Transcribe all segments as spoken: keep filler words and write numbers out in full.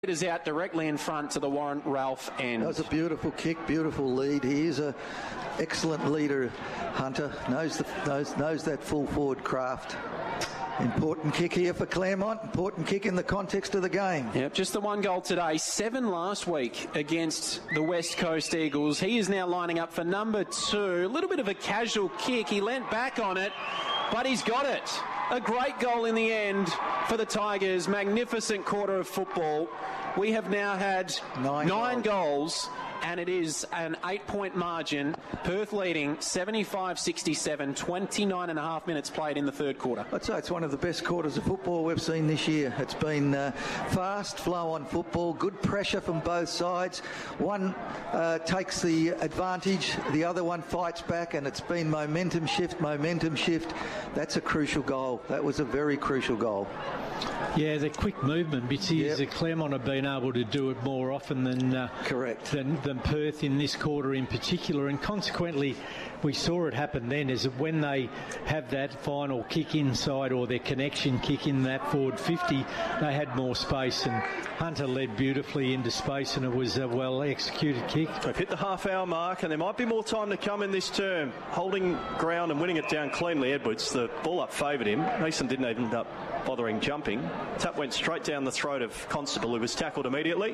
It is out directly in front to the Warren Ralph end. That was a beautiful kick, beautiful lead. He is a excellent leader, Hunter. Knows the knows knows that full forward craft. Important kick here for Claremont. Important kick in the context of the game. Yep, just the one goal today. Seven last week against the West Coast Eagles. He is now lining up for number two. A little bit of a casual kick. He leant back on it, but he's got it. A great goal in the end for the Tigers. Magnificent quarter of football. We have now had nine, nine goals. goals, and it is an eight-point margin. Perth leading seventy-five sixty-seven, twenty-nine and a half minutes played in the third quarter. I'd say it's one of the best quarters of football we've seen this year. It's been uh, fast flow-on football, good pressure from both sides. One uh, takes the advantage, the other one fights back, and it's been momentum shift, momentum shift. That's a crucial goal. That was a very crucial goal. Yeah, the quick movement bits is that Claremont have been able to do it more often than uh, correct than, than Perth in this quarter in particular, and consequently we saw it happen then is that when they have that final kick inside or their connection kick in that forward fifty, they had more space, and Hunter led beautifully into space, and it was a well executed kick. They've hit the half hour mark, and there might be more time to come in this term. Holding ground and winning it down cleanly, Edwards. The ball up favoured him. Mason didn't end up bothering jumping. Tap went straight down the throat of Constable, who was tackled immediately.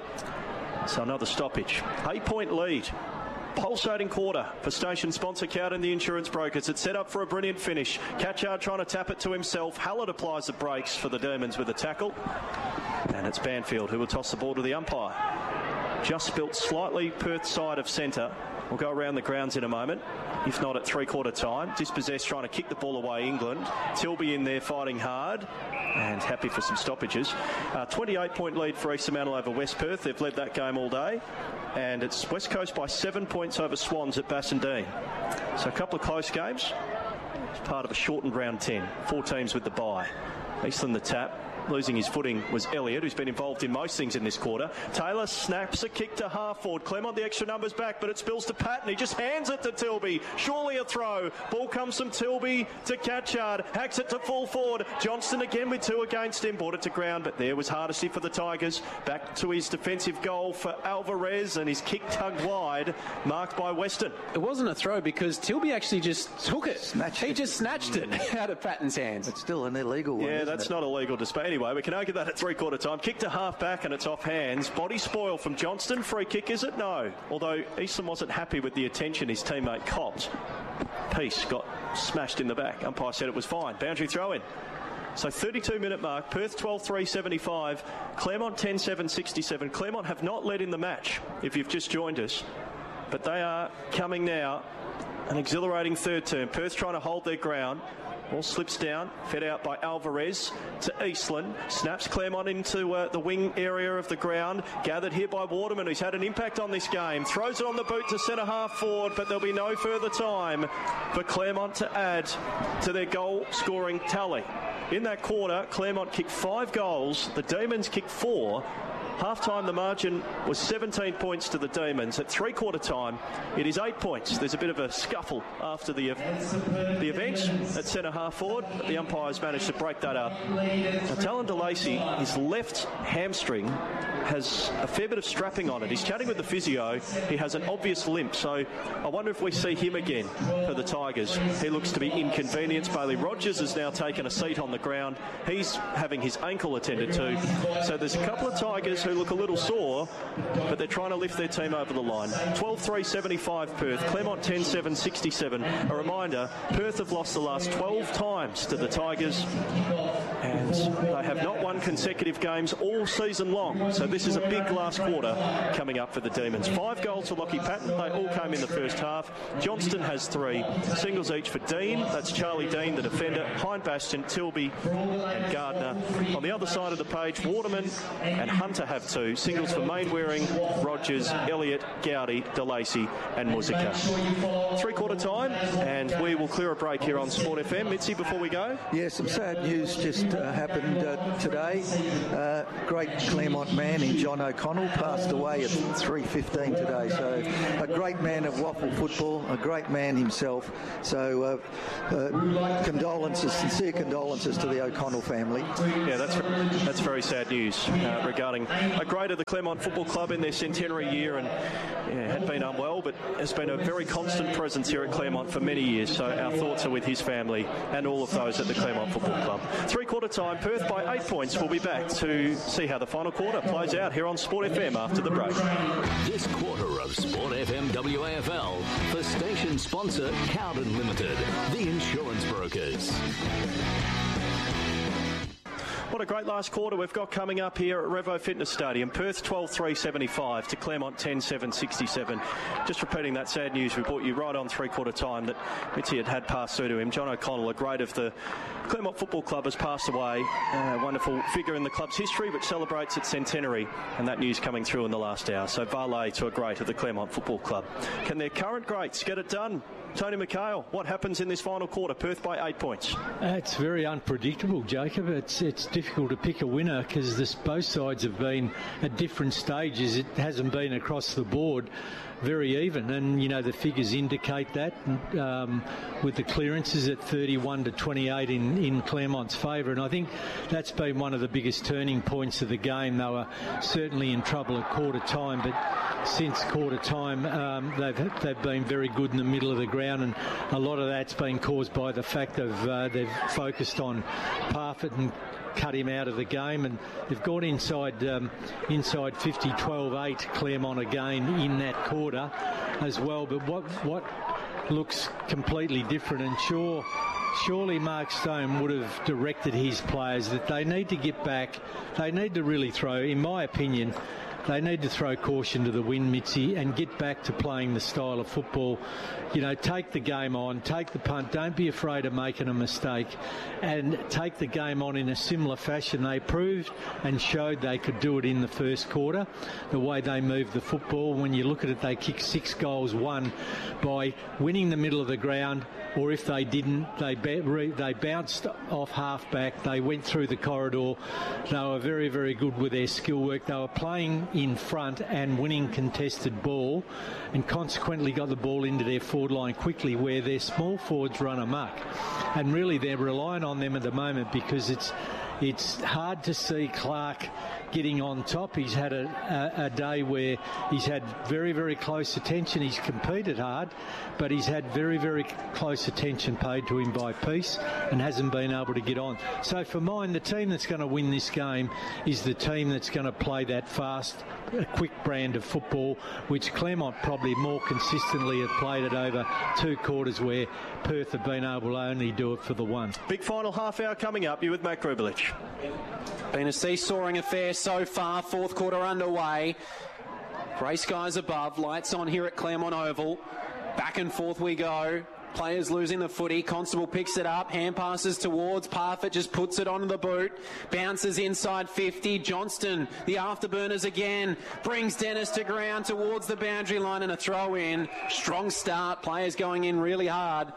So another stoppage. Eight point lead. Pulsating quarter for station sponsor Cowden the Insurance Brokers. It's set up for a brilliant finish. Catchard trying to tap it to himself. Hallett applies the brakes for the Demons with a tackle. And it's Banfield who will toss the ball to the umpire. Just built slightly Perth side of centre. We'll go around the grounds in a moment, if not at three-quarter time. Dispossessed trying to kick the ball away, England. Tilby in there fighting hard and happy for some stoppages. Uh, twenty-eight point lead for East Fremantle over West Perth. They've led that game all day. And it's West Coast by seven points over Swans at Bassendean. So a couple of close games. It's part of a shortened round ten. Four teams with the bye. Eastland the tap. Losing his footing was Elliott, who's been involved in most things in this quarter. Taylor snaps a kick to half forward. Claremont the extra numbers back, but it spills to Patton. He just hands it to Tilby. Surely a throw. Ball comes from Tilby to Catchard. Hacks it to full forward. Johnston again with two against him. Brought it to ground, but there was Hardesty for the Tigers. Back to his defensive goal for Alvarez, and his kick tugged wide, marked by Weston. It wasn't a throw because Tilby actually just took it. Snatched he it. just snatched it out of Patton's hands. It's still an illegal one. Yeah, that's it? not illegal display. Anyway, we can argue that at three-quarter time. Kick to half-back and it's off hands. Body spoil from Johnston. Free kick, is it? No. Although Easton wasn't happy with the attention his teammate copped. Peace got smashed in the back. Umpire said it was fine. Boundary throw-in. So thirty-two minute mark. Perth twelve three seventy-five. Claremont ten seven sixty-seven. Claremont have not led in the match, if you've just joined us. But they are coming now. An exhilarating third term. Perth trying to hold their ground. Ball slips down, fed out by Alvarez to Eastland. Snaps Claremont into uh, the wing area of the ground. Gathered here by Waterman, who's had an impact on this game. Throws it on the boot to centre half forward, but there'll be no further time for Claremont to add to their goal-scoring tally. In that quarter, Claremont kicked five goals. The Demons kicked four. Half-time, the margin was seventeen points to the Demons. At three-quarter time, it is eight points. There's a bit of a scuffle after the, uh, the event at centre-half forward. The umpires managed to break that up. Now, Talon DeLacy, his left hamstring has a fair bit of strapping on it. He's chatting with the physio. He has an obvious limp, so I wonder if we see him again for the Tigers. He looks to be inconvenienced. Bailey Rogers has now taken a seat on the ground. He's having his ankle attended to. So there's a couple of Tigers who look a little sore, but they're trying to lift their team over the line. twelve three seventy-five Perth. Claremont ten seven sixty-seven. A reminder, Perth have lost the last twelve times to the Tigers, and they have not won consecutive games all season long. So this is a big last quarter coming up for the Demons. Five goals for Lockie Patton. They all came in the first half. Johnston has three. Singles each for Dean. That's Charlie Dean, the defender. Hind Bastion, Tilby and Gardner. On the other side of the page, Waterman and Hunter have two. Singles for Mainwaring, Rogers, Elliott, Gowdy, DeLacy and Muzika. Three-quarter time, and we will clear a break here on Sport F M. Mitzi, before we go? Yeah, some sad news just uh, happened uh, today. Uh, great Claremont man in John O'Connell passed away at three fifteen today. So a great man of waffle football, a great man himself. So uh, uh, condolences, sincere condolences to the O'Connell family. Yeah, that's that's very sad news uh, regarding a great of the Claremont Football Club in their centenary year, and yeah, had been unwell, but has been a very constant presence here at Claremont for many years. So our thoughts are with his family and all of those at the Claremont Football Club. Three-quarter time, Perth by eight points. We'll be back to see how the final quarter plays out here on Sport F M after the break. This quarter of Sport F M W A F L for station sponsor Cowden Limited, the insurance brokers. What a great last quarter we've got coming up here at Revo Fitness Stadium. Perth twelve three seventy-five to Claremont ten seven sixty-seven. Just repeating that sad news we brought you right on three-quarter time that Mitzi had had passed through to him. John O'Connell, a great of the Claremont Football Club, has passed away. A wonderful figure in the club's history, which celebrates its centenary, and that news coming through in the last hour. So valet to a great of the Claremont Football Club. Can their current greats get it done? Tony McHale, what happens in this final quarter? Perth by eight points. Uh, it's very unpredictable, Jacob. It's it's difficult to pick a winner because this both sides have been at different stages. It hasn't been across the board very even, and you know the figures indicate that. Um, with the clearances at thirty-one to twenty-eight in, in Claremont's favour, and I think that's been one of the biggest turning points of the game. They were certainly in trouble at quarter time, but since quarter time um, they've they've been very good in the middle of the ground, and a lot of that's been caused by the fact of uh, they've focused on Parfitt and cut him out of the game, and they've gone inside um, inside fifty, twelve eight Claremont again in that quarter as well. But what what looks completely different, and sure surely Mark Stone would have directed his players that they need to get back, they need to really throw, in my opinion, they need to throw caution to the wind, Mitzi, and get back to playing the style of football. You know, take the game on, take the punt, don't be afraid of making a mistake, and take the game on in a similar fashion. They proved and showed they could do it in the first quarter, the way they moved the football. When you look at it, they kicked six goals, one by winning the middle of the ground, or if they didn't, they they bounced off half-back, they went through the corridor. They were very, very good with their skill work. They were playing in front and winning contested ball, and consequently got the ball into their forward line quickly, where their small forwards run amok. And really they're relying on them at the moment because it's it's hard to see Clark getting on top. He's had a, a, a day where he's had very, very close attention. He's competed hard, but he's had very, very close attention paid to him by Peace and hasn't been able to get on. So for mine, the team that's going to win this game is the team that's going to play that fast, quick brand of football, which Claremont probably more consistently have played it over two quarters, where Perth have been able to only do it for the one. Big final half hour coming up. You're with Matt Grubelich. Been a seesawing affair so far, fourth quarter underway. Grey skies above, lights on here at Claremont Oval. Back and forth we go. Players losing the footy. Constable picks it up. Hand passes towards Parfitt. Just puts it onto the boot. Bounces inside fifty. Johnston, the afterburners again. Brings Dennis to ground towards the boundary line, and a throw in. Strong start. Players going in really hard.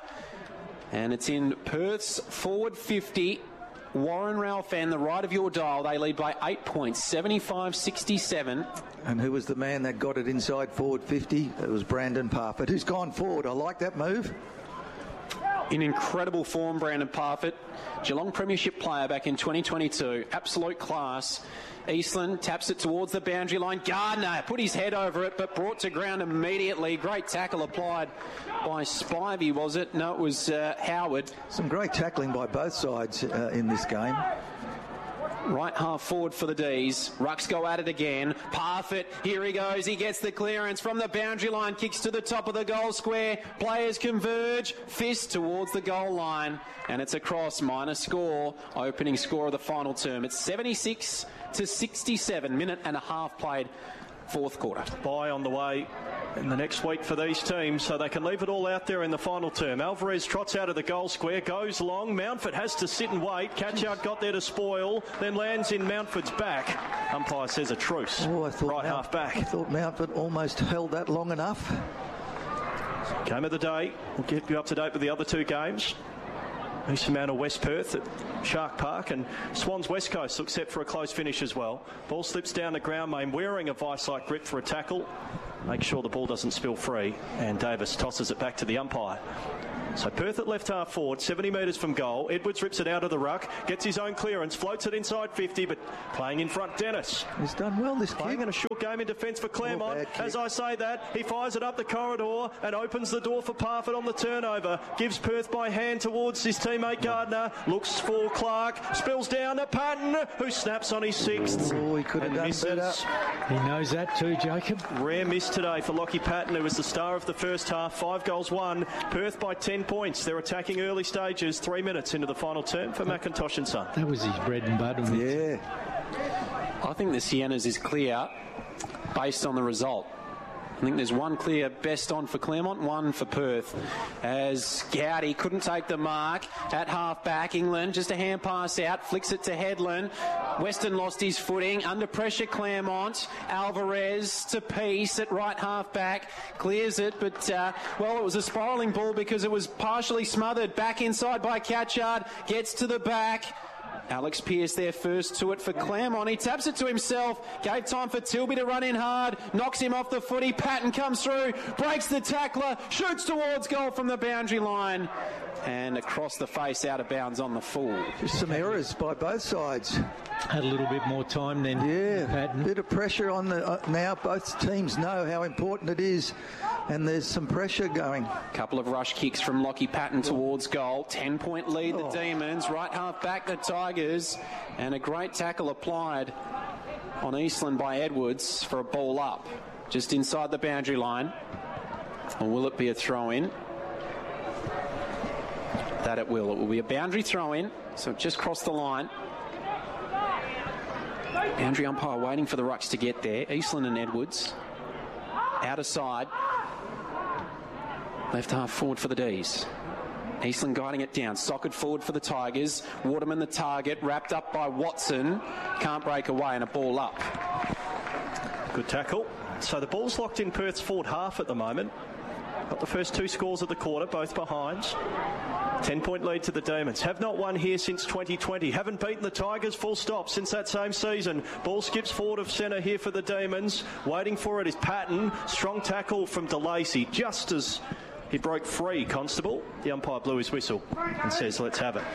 And it's in Perth's forward fifty. Warren Ralphan, the right of your dial. They lead by eight points, seventy-five sixty-seven. And who was the man that got it inside forward fifty? It was Brandon Parfitt, who's gone forward. I like that move. In incredible form, Brandon Parfitt. Geelong Premiership player back in twenty twenty-two. Absolute class. Eastland taps it towards the boundary line. Gardner put his head over it, but brought to ground immediately. Great tackle applied by Spivey, was it? No, it was uh, Howard. Some great tackling by both sides uh, in this game. Right half forward for the D's. Rucks go at it again. Parfitt, here he goes. He gets the clearance from the boundary line. Kicks to the top of the goal square. Players converge. Fist towards the goal line. And it's across. Minor score. Opening score of the final term. It's seventy-six to sixty-seven. Minute and a half played. Fourth quarter. Bye on the way in the next week for these teams, so they can leave it all out there in the final term. Alvarez trots out of the goal square, goes long. Mountford has to sit and wait. Catch out got there to spoil, then lands in Mountford's back. Umpire says a truce. Oh, I thought right Mount, half back. I thought Mountford almost held that long enough. Game of the day. We'll keep you up to date with the other two games. Eastern Mount of West Perth at Shark Park, and Swans West Coast looks set for a close finish as well. Ball slips down the ground, Main wearing a vice-like grip for a tackle. Make sure the ball doesn't spill free, and Davis tosses it back to the umpire. So Perth at left half forward, seventy metres from goal. Edwards rips it out of the ruck, gets his own clearance, floats it inside fifty, but playing in front, Dennis. He's done well, this Playing kid. in a short game in defence for Claremont. As I say that, he fires it up the corridor and opens the door for Parfitt on the turnover. Gives Perth by hand towards his teammate Gardner. Looks for Clark. Spills down to Patton, who snaps on his sixth. Oh, he could have done misses. better. He knows that too, Jacob. Rare miss today for Lockie Patton, who was the star of the first half. Five goals won. Perth by ten points. They're attacking early stages. Three minutes into the final term for McIntosh and Son. That was his bread and butter. Yeah. I think the Siennas is clear based on the result. I think there's one clear best on for Claremont, one for Perth. As Gowdy couldn't take the mark at half-back. England, just a hand pass out, flicks it to Headland. Weston lost his footing. Under pressure, Claremont. Alvarez to Peace at right half-back. Clears it, but, uh, well, it was a spiralling ball because it was partially smothered. Back inside by Catchard. Gets to the back. Alex Pearce there first to it for Claremont. He taps it to himself. Gave time for Tilby to run in hard. Knocks him off the footy. Patton comes through. Breaks the tackler. Shoots towards goal from the boundary line. And across the face, out of bounds on the full. Just some errors by both sides. Had a little bit more time than Yeah, Patton. bit of pressure on the uh, now. Both teams know how important it is, and there's some pressure going. Couple of rush kicks from Lockie Patton towards goal. Ten-point lead, the Oh. Demons. Right half back, the Tigers. And a great tackle applied on Eastland by Edwards for a ball up. Just inside the boundary line. Or will it be a throw-in? That it will. It will be a boundary throw-in. So it just crossed the line. Boundary umpire waiting for the rucks to get there. Eastland and Edwards. Outer side. Left half forward for the D's. Eastland guiding it down. Socket forward for the Tigers. Waterman the target. Wrapped up by Watson. Can't break away and a ball up. Good tackle. So the ball's locked in Perth's forward half at the moment. Got the first two scores of the quarter, both behinds. ten-point lead to the Demons. Have not won here since twenty twenty. Haven't beaten the Tigers full stop since that same season. Ball skips forward of centre here for the Demons. Waiting for it is Patton. Strong tackle from DeLacy. Just as he broke free, Constable, the umpire blew his whistle and says, let's have it.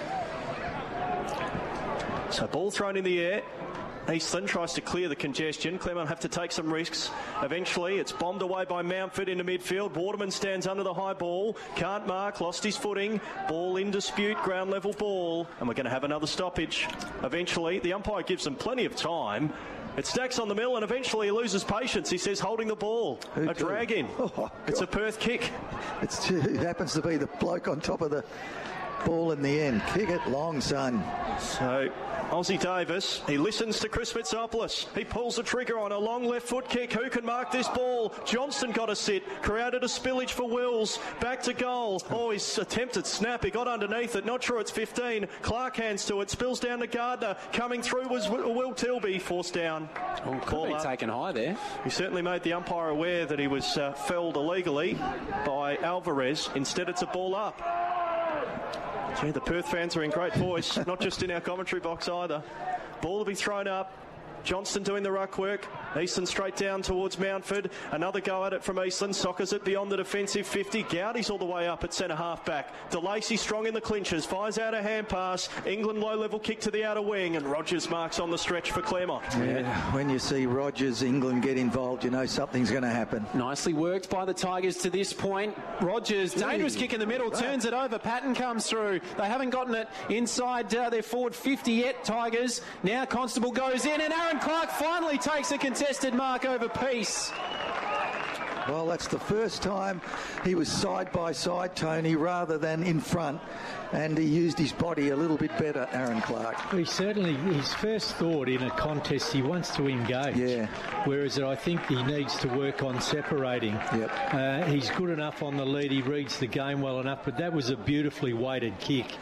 So ball thrown in the air. Eastland tries to clear the congestion. Claremont have to take some risks. Eventually, it's bombed away by Mountford into midfield. Waterman stands under the high ball. Can't mark, lost his footing. Ball in dispute, ground level ball. And we're going to have another stoppage. Eventually, the umpire gives them plenty of time. It stacks on the mill and eventually he loses patience. He says holding the ball. Who a do? drag in. Oh, it's a Perth kick. It's, it happens to be the bloke on top of the ball in the end. Kick it long, son. So Aussie Davis, he listens to Chris Mitsopoulos. He pulls the trigger on a long left foot kick. Who can mark this ball? Johnston got a sit, created a spillage for Wills. Back to goal. Oh, his attempted snap. He got underneath it. Not sure it's fifteen. Clark hands to it. Spills down to Gardner. Coming through was Will Tilby. Forced down. Oh, could be taken high there. He certainly made the umpire aware that he was uh, felled illegally by Alvarez. Instead, it's a ball up. Gee, the Perth fans are in great voice, not just in our commentary box either. Ball will be thrown up. Johnston doing the ruck work. Eastland straight down towards Mountford. Another go at it from Eastland. Sockers it beyond the defensive fifty. Gowdy's all the way up at centre half back. DeLacy strong in the clinches. Fires out a hand pass. England low level kick to the outer wing. And Rogers marks on the stretch for Claremont. Yeah, when you see Rogers, England get involved, you know something's going to happen. Nicely worked by the Tigers to this point. Rogers, dangerous kick in the middle, turns it over. Patton comes through. They haven't gotten it inside uh, their forward fifty yet, Tigers. Now Constable goes in and Aaron Clark finally takes a contested mark over Peace. Well, that's the first time he was side by side, Tony, rather than in front. And he used his body a little bit better, Aaron Clark. He certainly, his first thought in a contest, he wants to engage. Yeah. Whereas I think he needs to work on separating. Yep. Uh, he's good enough on the lead. He reads the game well enough, but that was a beautifully weighted kick.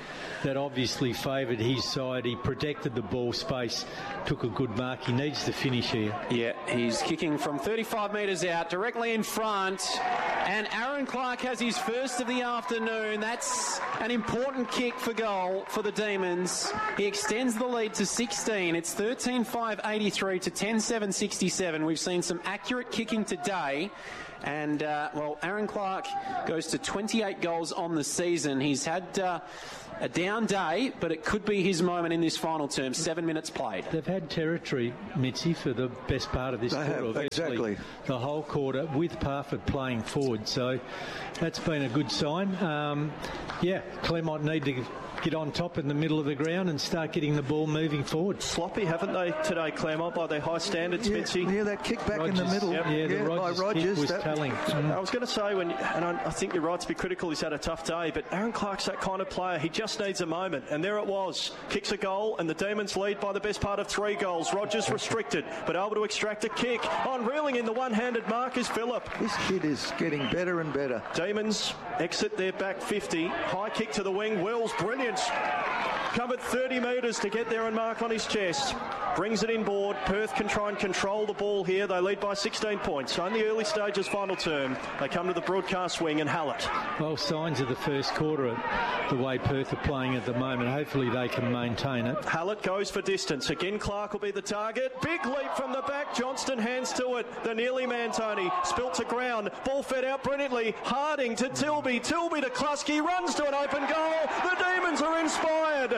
that obviously favoured his side. He protected the ball space, took a good mark. He needs to finish here. Yeah, he's kicking from thirty-five metres out, directly in front. And Aaron Clark has his first of the afternoon. That's an important kick for goal for the Demons. He extends the lead to sixteen. It's thirteen five eighty-three to ten seven sixty-seven. We've seen some accurate kicking today. And, uh, well, Aaron Clark goes to twenty-eight goals on the season. He's had uh, a down day, but it could be his moment in this final term. Seven minutes played. They've had territory, Mitzi, for the best part of this they quarter. Have, exactly. The whole quarter with Parfitt playing forward. So that's been a good sign. Um, yeah, Claremont need to get on top in the middle of the ground and start getting the ball moving forward. Sloppy, haven't they, today, Claremont, by their high standards, yeah, Mitzi? Yeah, that kick back Rogers, in the middle. Yep. Yeah, the yeah, Rogers, by Rogers kick was that, telling. Mm. I was going to say, when, and I, I think you're right to be critical, he's had a tough day, but Aaron Clark's that kind of player. He just needs a moment, and there it was. Kicks a goal, and the Demons lead by the best part of three goals. Rogers restricted, but able to extract a kick. On reeling in the one-handed mark is Phillip. This kid is getting better and better. Demons exit their back fifty. High kick to the wing. Wells, brilliant. Covered thirty metres to get there and mark on his chest. Brings it inboard. Perth can try and control the ball here. They lead by sixteen points. So in the early stages, final term, they come to the broadcast wing and Hallett. Well, signs of the first quarter, the way Perth are playing at the moment. Hopefully they can maintain it. Hallett goes for distance. Again, Clark will be the target. Big leap from the back. Johnston hands to it. The nearly man, Tony. Spilt to ground. Ball fed out brilliantly. Harding to Tilby. Tilby to Klusky. Runs to an open goal. The Demons are inspired.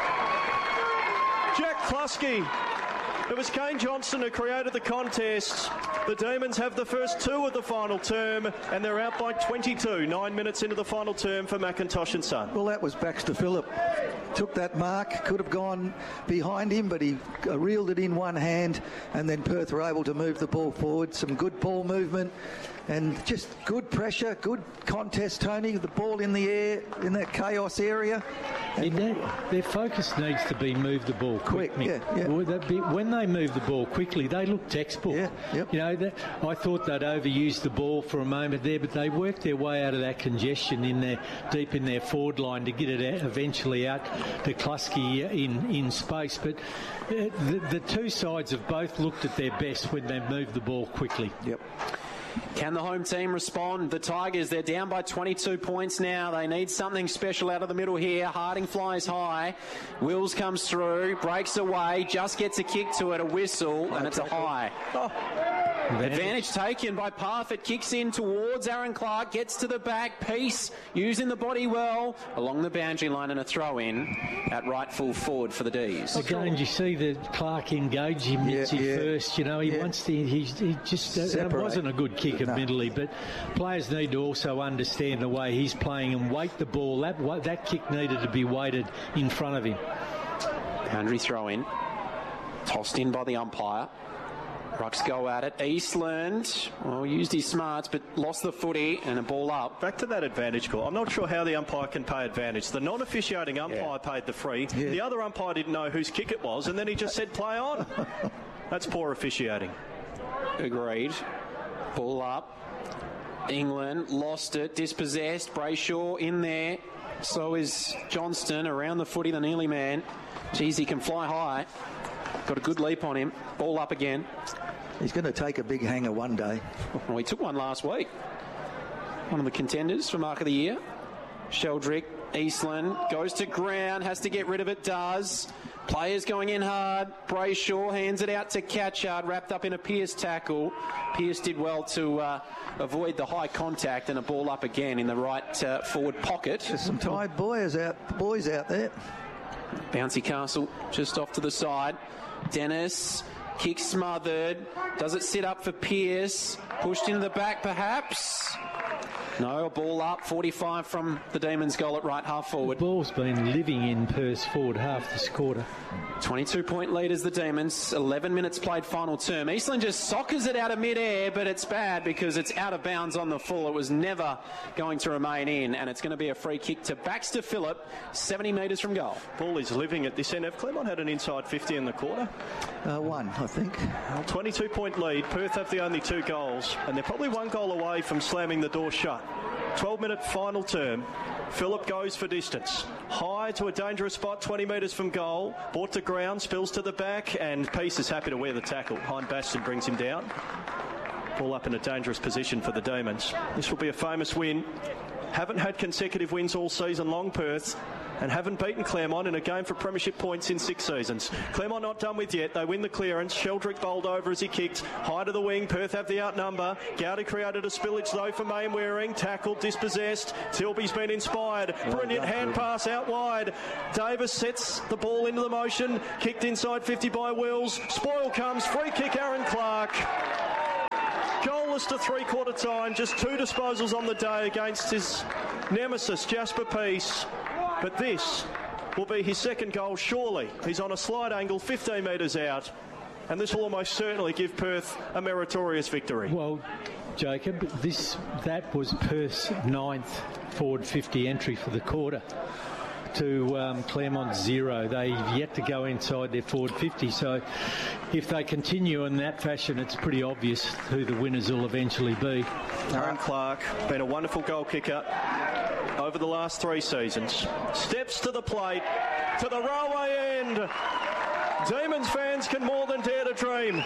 Jack Klusky. It was Kane Johnston who created the contest. The Demons have the first two of the final term, and they're out by twenty-two, nine minutes into the final term for McIntosh and Son. Well, that was Baxter Phillip. Took that mark, could have gone behind him, but he uh, reeled it in one hand, and then Perth were able to move the ball forward. Some good ball movement, and just good pressure, good contest, Tony. The ball in the air, in that chaos area. Their, their focus needs to be move the ball quick. Quick, yeah, yeah. When they move the ball quickly, they look textbook. Yeah, yep. You know, that, I thought they'd overused the ball for a moment there, but they worked their way out of that congestion in their deep in their forward line to get it out, eventually out to Klusky in, in space. But uh, the, the two sides have both looked at their best when they moved the ball quickly. Yep. Can the home team respond? The Tigers, they're down by twenty-two points now. They need something special out of the middle here. Harding flies high. Wills comes through, breaks away, just gets a kick to it, a whistle, and it's a high. Oh. Advantage taken by Parfitt. Kicks in towards Aaron Clark, gets to the back. Peace using the body well along the boundary line, and a throw in at right full forward for the D's. Again, you see that Clark engaged him yeah, yeah. first. You know, he yeah. wants to. He, he just. Uh, it wasn't a good kick, no. admittedly, but players need to also understand the way he's playing and weight the ball. That that kick needed to be weighted in front of him. Boundary throw in, tossed in by the umpire. Rucks go at it. Eastland, well, used his smarts, but lost the footy and a ball up. Back to that advantage call. I'm not sure how the umpire can pay advantage. The non-officiating umpire yeah. paid the free. Yeah. The other umpire didn't know whose kick it was, and then he just said, play on. That's poor officiating. Agreed. Ball up. England lost it, dispossessed. Brayshaw in there. So is Johnston around the footy, the nearly man. Geez, he can fly high. Got a good leap on him. Ball up again. He's going to take a big hanger one day. Well, he took one last week. One of the contenders for Mark of the Year. Sheldrick, Eastland, goes to ground, has to get rid of it, does. Players going in hard. Brayshaw hands it out to Catchard, wrapped up in a Pearce tackle. Pearce did well to uh, avoid the high contact, and a ball up again in the right uh, forward pocket. There's some tired boys out, boys out there. Bouncy Castle just off to the side. Dennis, kick smothered. Does it sit up for Pearce? Pushed into the back perhaps? No, a ball up. forty-five from the Demons' goal at right half forward. The ball's been living in Perth's forward half this quarter. twenty-two point lead as the Demons. eleven minutes played final term. Eastland just soccers it out of mid-air, but it's bad because it's out of bounds on the full. It was never going to remain in, and it's going to be a free kick to Baxter Phillip, seventy metres from goal. Ball is living at this end. Have Claremont had an inside fifty in the quarter? Uh, one, I think. Well, twenty-two point lead. Perth have the only two goals, and they're probably one goal away from slamming the door shut. twelve-minute final term. Phillip goes for distance. High to a dangerous spot, twenty metres from goal. Brought to ground, spills to the back, and Peace is happy to wear the tackle. Hein Baston brings him down. Ball up in a dangerous position for the Demons. This will be a famous win. Haven't had consecutive wins all season long, Perth, and haven't beaten Claremont in a game for premiership points in six seasons. Claremont not done with yet. They win the clearance. Sheldrick bowled over as he kicked. High to the wing. Perth have the outnumber. Gowdy created a spillage though for Mainwaring. Tackled, dispossessed. Tilby's been inspired. Brilliant hand pass out wide. Davis sets the ball into the motion. Kicked inside fifty by Wills. Spoil comes. Free kick, Aaron Clark. Goalless to three-quarter time. Just two disposals on the day against his nemesis, Jasper Peace. But this will be his second goal, surely. He's on a slight angle, fifteen metres out. And this will almost certainly give Perth a meritorious victory. Well, Jacob, this that was Perth's ninth forward fifty entry for the quarter to um, Claremont's zero. They've yet to go inside their forward fifty. So if they continue in that fashion, it's pretty obvious who the winners will eventually be. Aaron Clark, been a wonderful goal kicker over the last three seasons. Steps to the plate, to the railway end. Demons fans can more than dare to dream.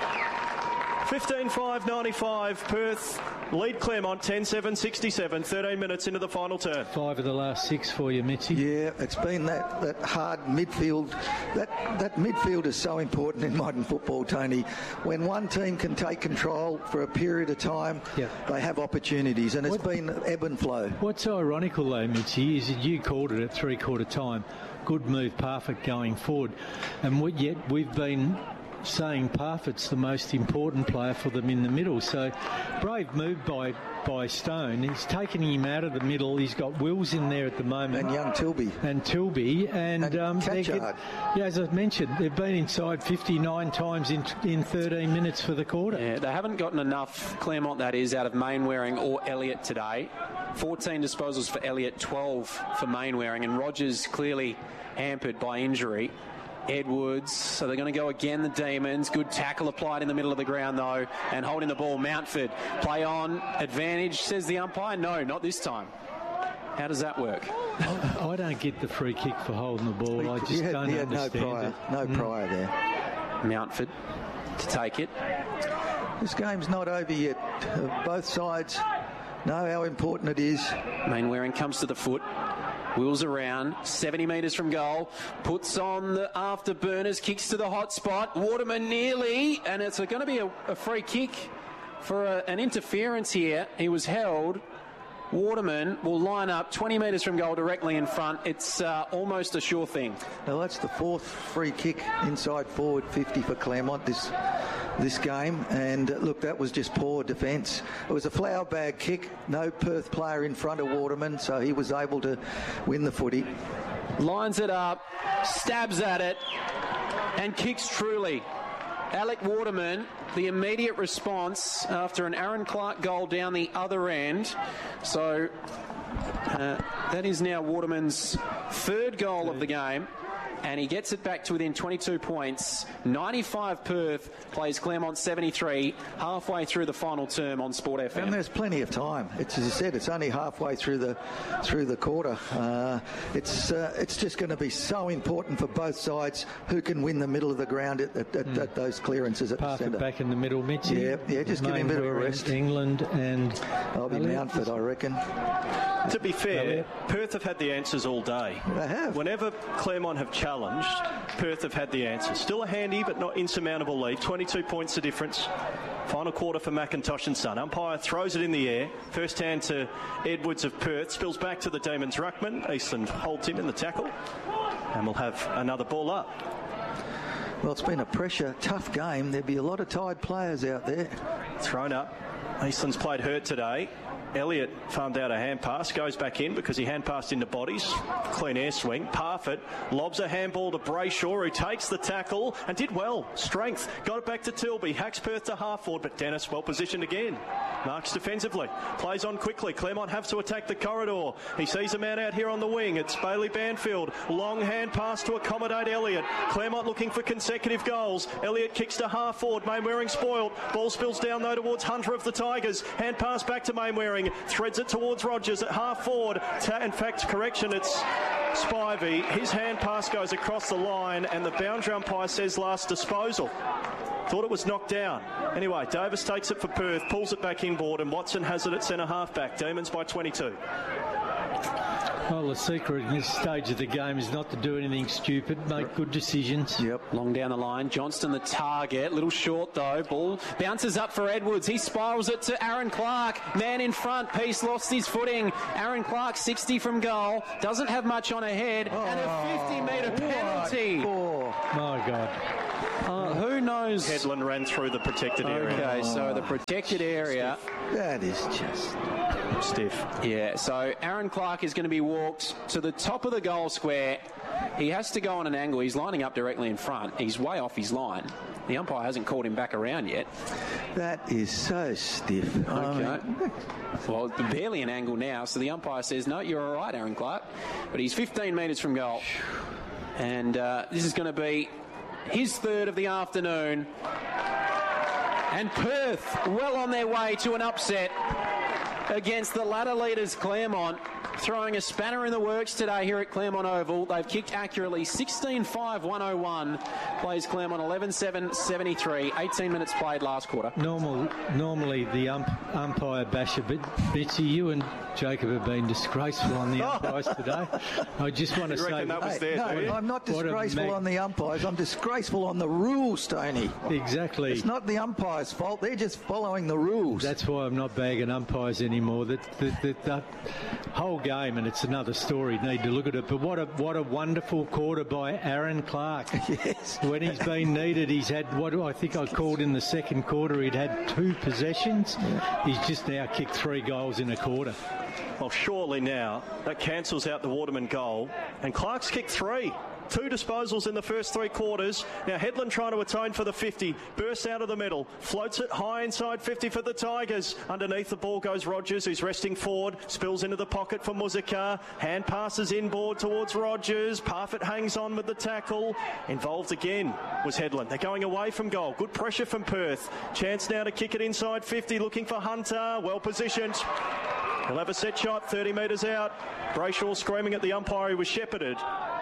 fifteen five ninety-five, Perth lead Claremont ten seven sixty-seven, thirteen minutes into the final turn. Five of the last six for you, Mitzi. Yeah, it's been that, that hard midfield. That that midfield is so important in modern football, Tony. When one team can take control for a period of time, yeah. they have opportunities, and it's what, been ebb and flow. What's ironical, though, Mitzi, is that you called it at three-quarter time. Good move, Parfitt going forward. And we, yet we've been saying Parfitt's the most important player for them in the middle. So brave move by by Stone. He's taking him out of the middle. He's got Wills in there at the moment. And young Tilby. And Tilby. And, and um, get, yeah, as I mentioned, they've been inside fifty-nine times in in thirteen minutes for the quarter. Yeah, they haven't gotten enough, Claremont that is, out of Mainwaring or Elliott today. fourteen disposals for Elliott, twelve for Mainwaring, and Rogers clearly hampered by injury. Edwards, so they're going to go again, the Demons. Good tackle applied in the middle of the ground, though, and holding the ball. Mountford, play on, advantage, says the umpire. No, not this time. How does that work? I, I don't get the free kick for holding the ball. I just had, don't understand no prior, it. No mm. prior there. Mountford to take it. This game's not over yet. Uh, both sides know how important it is. Mainwaring comes to the foot. Wheels around, seventy metres from goal, puts on the afterburners, kicks to the hot spot. Waterman nearly, and it's going to be a, a free kick for a, an interference here. He was held. Waterman will line up twenty metres from goal directly in front. It's uh, almost a sure thing. Now that's the fourth free kick inside forward fifty for Claremont this this game, and uh, look, that was just poor defence. It was a flower bag kick, no Perth player in front of Waterman, so he was able to win the footy. Lines it up, stabs at it, and kicks truly. Alec Waterman, the immediate response after an Aaron Clark goal down the other end. So uh, that is now Waterman's third goal of the game, and he gets it back to within twenty-two points. ninety-five Perth, plays Claremont seventy-three, halfway through the final term on Sport F M. And there's plenty of time. It's, as I said, it's only halfway through the through the quarter. Uh, it's uh, it's just going to be so important for both sides who can win the middle of the ground at, at, mm. at those clearances at Parker the centre. Back in the middle, Mitzi. Yeah, yeah, just give him a bit of a rest. England and I'll be Mountford, I reckon. To be fair, Perth have had the answers all day. They have. Whenever Claremont have challenged, Perth have had the answers. Still a handy but not insurmountable lead. twenty-two points the difference. Final quarter for McIntosh and Son. Umpire throws it in the air. First hand to Edwards of Perth. Spills back to the Demons ruckman. Eastland holds him in the tackle. And we'll have another ball up. Well, it's been a pressure, tough game. There'd be a lot of tired players out there. Thrown up. Eastland's played hurt today. Elliott farmed out a hand pass, goes back in because he hand passed into bodies. Clean air swing. Parfitt lobs a handball to Brayshaw, who takes the tackle and did well. Strength. Got it back to Tilby. Hacks Perth to half forward, but Dennis well positioned again. Marks defensively. Plays on quickly. Claremont have to attack the corridor. He sees a man out here on the wing. It's Bailey Banfield. Long hand pass to accommodate Elliott. Claremont looking for consecutive goals. Elliott kicks to half forward. Mainwaring spoiled. Ball spills down though towards Hunter of the time. Tigers. Hand pass back to Mainwaring. Threads it towards Rogers at half forward. Ta- in fact, correction, it's Spivey. His hand pass goes across the line and the boundary umpire says last disposal. Thought it was knocked down. Anyway, Davis takes it for Perth, pulls it back inboard, and Watson has it at centre half-back. Demons by twenty-two. Well, the secret in this stage of the game is not to do anything stupid, make good decisions. Yep. Long down the line. Johnston the target. Little short though. Ball bounces up for Edwards. He spirals it to Aaron Clark. Man in front. Peace lost his footing. Aaron Clark sixty from goal. Doesn't have much on ahead. Oh, and a fifty metre penalty. Oh. My God. Uh, who knows? Headland ran through the protected area. Okay, so the protected area. That is just stiff. Yeah, so Aaron Clark is going to be walked to the top of the goal square. He has to go on an angle. He's lining up directly in front. He's way off his line. The umpire hasn't called him back around yet. That is so stiff. Okay. Well, barely an angle now, so the umpire says, no, you're all right, Aaron Clark. But he's fifteen metres from goal. And uh, this is going to be his third of the afternoon. And Perth well on their way to an upset against the ladder leaders Claremont, throwing a spanner in the works today here at Claremont Oval. They've kicked accurately sixteen five one oh one. Plays Claremont eleven seven seventy-three. eighteen minutes played last quarter. Normal, normally the ump, umpire basher, but Bitsy, you and Jacob have been disgraceful on the umpires today. I just want to you say... that was hey, there, no, do you? I'm not disgraceful mag- on the umpires. I'm disgraceful on the rules, Tony. Exactly. It's not the umpire's fault. They're just following the rules. That's why I'm not bagging umpires anymore. That the, the, the whole game, and it's another story, need to look at it. But what a what a wonderful quarter by Aaron Clark. Yes. When he's been needed, he's had, what do I think I called in the second quarter, he'd had two possessions. Yeah. He's just now kicked three goals in a quarter. Well, surely now that cancels out the Waterman goal, and Clark's kicked three. Two disposals in the first three quarters. Now Headland trying to atone for the fifty. Bursts out of the middle. Floats it high inside fifty for the Tigers. Underneath the ball goes Rogers, who's resting forward. Spills into the pocket for Muzikar. Hand passes inboard towards Rogers. Parfitt hangs on with the tackle. Involved again was Headland. They're going away from goal. Good pressure from Perth. Chance now to kick it inside fifty. Looking for Hunter. Well positioned. He'll have a set shot, thirty metres out. Brayshaw screaming at the umpire who was shepherded.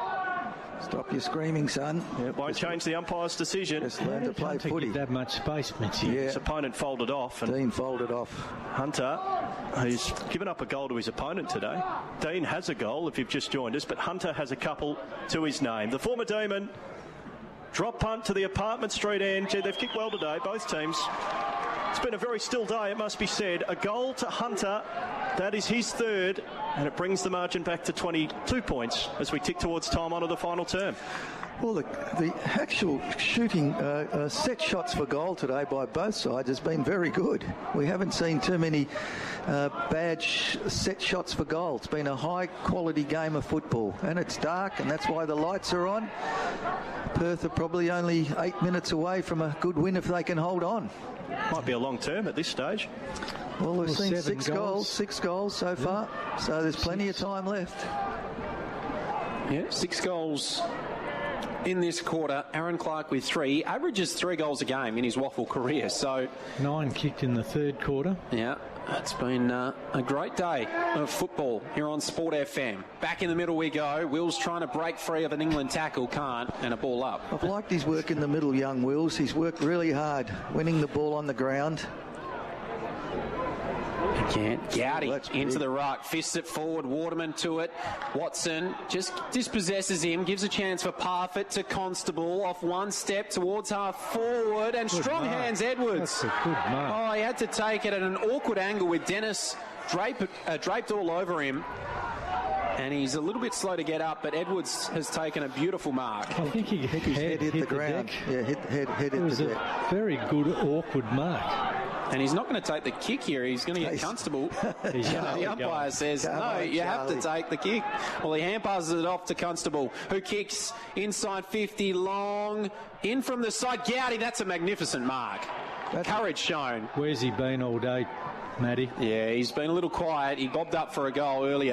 Stop your screaming, son. Yeah, won't just change the umpire's decision. Just learn to play Hunter footy. Give that much space, Mitzi. Yeah. His opponent folded off. And Dean folded off. Hunter, who's given up a goal to his opponent today. Dean has a goal if you've just joined us, but Hunter has a couple to his name. The former Demon, drop punt to the Apartment Street end. Gee, they've kicked well today, both teams. It's been a very still day, it must be said. A goal to Hunter. That is his third, and it brings the margin back to twenty-two points as we tick towards time on to the final term. Well, the, the actual shooting uh, uh, set shots for goal today by both sides has been very good. We haven't seen too many uh, bad sh- set shots for goal. It's been a high-quality game of football, and it's dark, and that's why the lights are on. Perth are probably only eight minutes away from a good win if they can hold on. Might be a long term at this stage. Well, we've Well, seen seven six goals. goals. six goals so far, so there's plenty of time left. Yeah, six goals in this quarter. Aaron Clark with three. He averages three goals a game in his waffle career. So, Nine kicked in the third quarter. yeah, it's been uh, a great day of football here on Sport F M. Back in the middle we go. Will's trying to break free of an England tackle, can't, and a ball up. I've liked his work in the middle, young Wills. He's worked really hard, winning the ball on the ground. Again, Gowdy Oh, that's into big. the ruck, fists it forward, Waterman to it. Watson just dispossesses him, gives a chance for Parfitt to Constable, off one step towards half forward, and Good strong mark. hands Edwards. That's a good mark. Oh, he had to take it at an awkward angle with Dennis drape, uh, draped all over him. And he's a little bit slow to get up, but Edwards has taken a beautiful mark. I think he hit, His head, head hit, the ground. deck. Yeah, hit, head, head It hit was the a deck. very good, awkward mark. And he's not going to take the kick here. He's going to get He's- Constable. He's You know, the going. umpire says, Come no, on, you have to Charlie." take the kick. Well, he hand passes it off to Constable, who kicks inside fifty, long, in from the side. Gowdy, that's a magnificent mark. That's- Courage shown. Where's he been all day, Matty? Yeah, he's been a little quiet. He bobbed up for a goal earlier.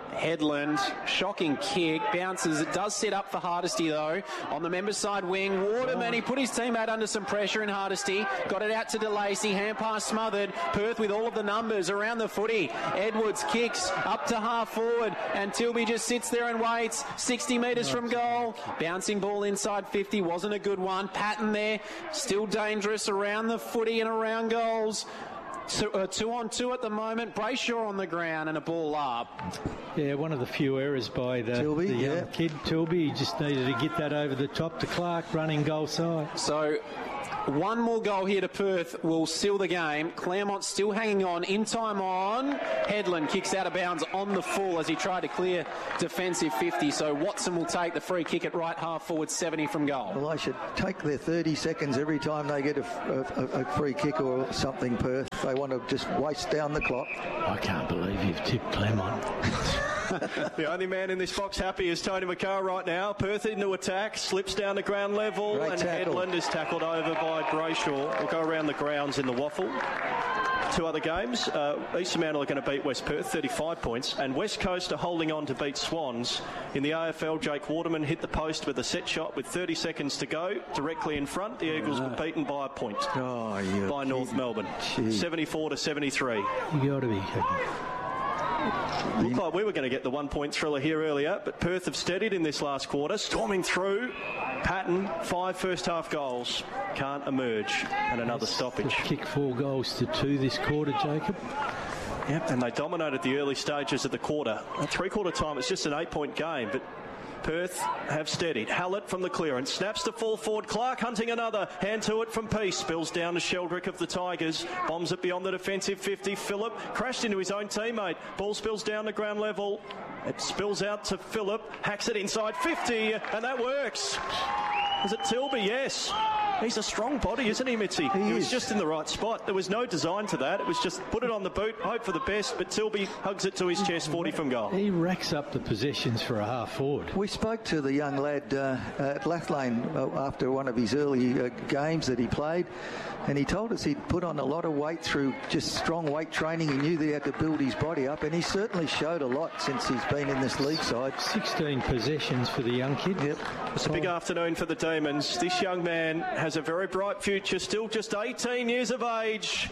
Headland, shocking kick, bounces. It does set up for Hardesty though. On the members' side wing, Waterman, he put his teammate under some pressure in Hardesty. Got it out to DeLacy, hand pass smothered. Perth with all of the numbers around the footy. Edwards kicks up to half forward, and Tilby just sits there and waits. sixty metres from goal. Bouncing ball inside fifty, wasn't a good one. Patton there, still dangerous around the footy and around goals. Two, uh, two on two at the moment. Brayshaw on the ground and a ball up. Yeah, one of the few errors by the, Tilby, the young yeah. kid, Tilby. He just needed to get that over the top to Clark, running goal side. So one more goal here to Perth will seal the game. Claremont still hanging on. In time on. Headland kicks out of bounds on the full as he tried to clear defensive fifty. So Watson will take the free kick at right half forward, seventy from goal. Well, they should take their thirty seconds every time they get a, a, a free kick or something, Perth. They want to just waste down the clock. I can't believe you've tipped Claremont. The only man in this box happy is Tony McCarr right now. Perth into attack, slips down to ground level, Great and tackle. Headland is tackled over by Brayshaw. We'll go around the grounds in the waffle. Two other games. Uh, Eastern Mantle are going to beat West Perth, thirty-five points, and West Coast are holding on to beat Swans. In the A F L, Jake Waterman hit the post with a set shot with thirty seconds to go, directly in front. The Eagles were beaten by a point Oh, you by North Melbourne, seventy-four to seventy-three. You got to be kidding. Looked like we were going to get the one-point thriller here earlier, but Perth have steadied in this last quarter, storming through. Patton, five first-half goals, can't emerge, and another stoppage. Kick four goals to two this quarter, Jacob. Yep, and they dominated the early stages of the quarter. At three-quarter time, it's just an eight-point game, but Perth have steadied. Hallett from the clearance, snaps to full forward. Clark hunting another. Hand to it from Peace. Spills down to Sheldrick of the Tigers. Bombs it beyond the defensive fifty. Phillip crashed into his own teammate. Ball spills down to ground level. It spills out to Phillip. Hacks it inside fifty, and that works. Is it Tilby? Yes. He's a strong body, isn't he, Mitzi? He he was is. just in the right spot. There was no design to that. It was just put it on the boot, hope for the best, but Tilby hugs it to his chest, forty from goal. He racks up the possessions for a half forward. We spoke to the young lad uh, at Lathlane uh, after one of his early uh, games that he played, and he told us he'd put on a lot of weight through just strong weight training. He knew that he had to build his body up, and he certainly showed a lot since he's been in this league side. sixteen possessions for the young kid. Yep. It's a big afternoon for the Demons. This young man has a very bright future, still just eighteen years of age.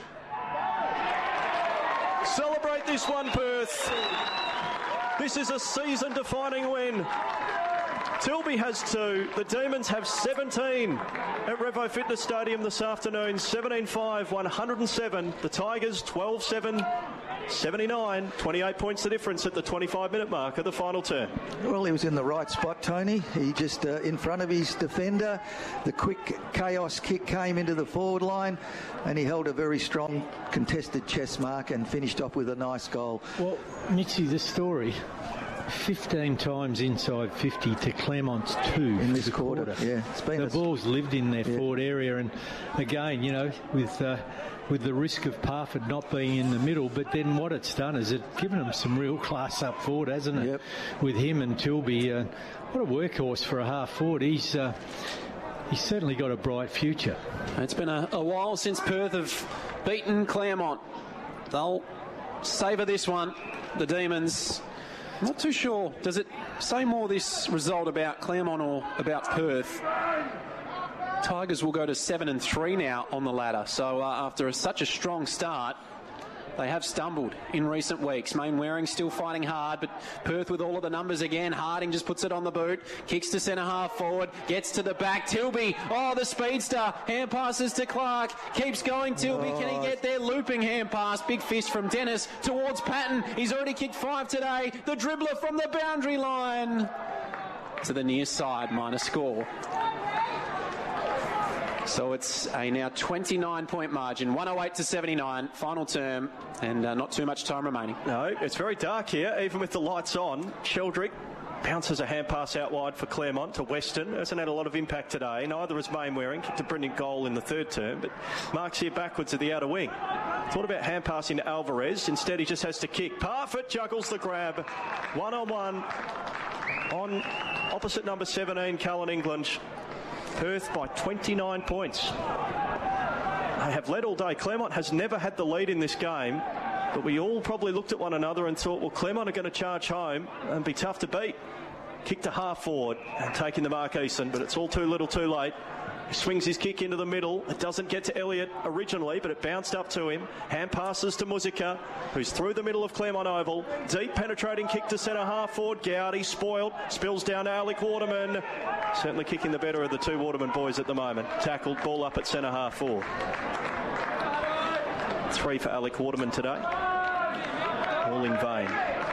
Celebrate this one, Perth. This is a season-defining win. Tilby has two. The Demons have seventeen at Revo Fitness Stadium this afternoon. seventeen five, one hundred seven. The Tigers, twelve seven, seventy-nine. twenty-eight points the difference at the twenty-five minute mark of the final turn. Well, he was in the right spot, Tony. He just uh, in front of his defender. The quick chaos kick came into the forward line, and he held a very strong contested chest mark and finished off with a nice goal. Well, Mitzi, the story, fifteen times inside fifty to Claremont's two In this the quarter, quarter. yeah. It's been the a- ball's lived in their Yeah. forward area, and again, you know, with uh, with the risk of Parford not being in the middle, but then what it's done is it's given them some real class up forward, hasn't it? Yep. With him and Tilby, uh, what a workhorse for a half forward. He's uh, he's certainly got a bright future. It's been a, a while since Perth have beaten Claremont. They'll savour this one. The Demons, not too sure. Does it say more this result about Claremont or about Perth? Tigers will go to seven and three now on the ladder. So uh, after a, such a strong start, they have stumbled in recent weeks. Main Waring still fighting hard, but Perth with all of the numbers again. Harding just puts it on the boot, kicks to centre half forward, gets to the back. Tilby, oh, the speedster, hand passes to Clark, keeps going. Tilby, can he get there? Looping hand pass, big fist from Dennis towards Patton. He's already kicked five today. The dribbler from the boundary line to the near side, minor score. So it's a now twenty-nine point margin, one oh eight to seventy-nine, final term, and uh, not too much time remaining. No, it's very dark here, even with the lights on. Sheldrick bounces a hand pass out wide for Claremont to Weston. Hasn't had a lot of impact today. Neither has Main Waring. Kicked a brilliant goal in the third term, but marks here backwards at the outer wing. Thought about hand passing to Alvarez. Instead, he just has to kick. Parfitt juggles the grab. One on one on opposite number seventeen, Callan England. Perth by twenty-nine points. They have led all day. Claremont has never had the lead in this game. But we all probably looked at one another and thought, well, Claremont are going to charge home and be tough to beat. Kick to half forward and taking the mark Easton, but it's all too little too late. He swings his kick into the middle. It doesn't get to Elliott originally, but it bounced up to him. Hand passes to Muzika, who's through the middle of Claremont Oval. Deep penetrating kick to centre half forward. Gowdy spoiled. Spills down to Alec Waterman. Certainly kicking the better of the two Waterman boys at the moment. Tackled, ball up at centre half forward. Three for Alec Waterman today. All in vain.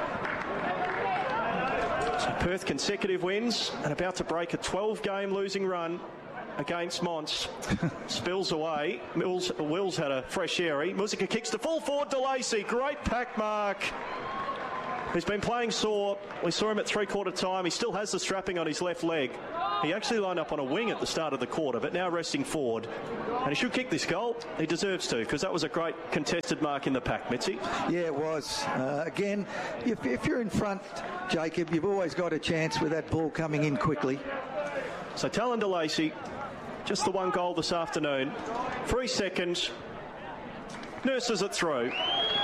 So Perth consecutive wins and about to break a twelve-game losing run against Mons. Spills away. Mills, Wills had a fresh airy. Muzika kicks to full forward to Lacey. Great pack mark. He's been playing sore. We saw him at three-quarter time. He still has the strapping on his left leg. He actually lined up on a wing at the start of the quarter, but now resting forward. And he should kick this goal. He deserves to, because that was a great contested mark in the pack, Mitzi. Yeah, it was. Uh, again, if, if you're in front, Jacob, you've always got a chance with that ball coming in quickly. So Talon de Lacey, just the one goal this afternoon. Three seconds. Nurses it through.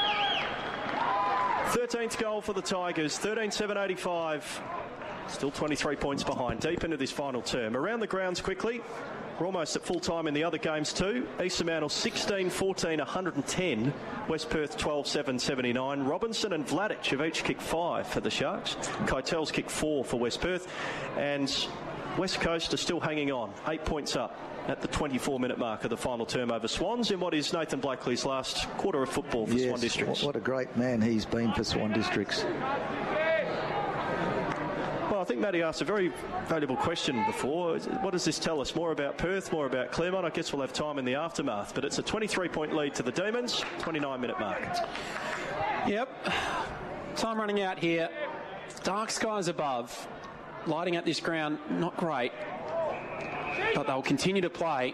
thirteenth goal for the Tigers, thirteen seven eighty-five. Still twenty-three points behind, deep into this final term. Around the grounds quickly. We're almost at full time in the other games too. East Fremantle sixteen fourteen one hundred ten. West Perth twelve seven seventy-nine. Robinson and Vladic have each kicked five for the Sharks. Keitel's kicked four for West Perth. And West Coast are still hanging on. Eight points up at the twenty-four minute mark of the final term over Swans in what is Nathan Blakely's last quarter of football for yes, Swan Districts. What a great man he's been for Swan Districts. Well, I think Matty asked a very valuable question before. What does this tell us? More about Perth, more about Claremont? I guess we'll have time in the aftermath. But it's a twenty-three point lead to the Demons, twenty-nine minute mark. Yep. Time running out here. Dark skies above. Lighting up this ground, not great. But they'll continue to play.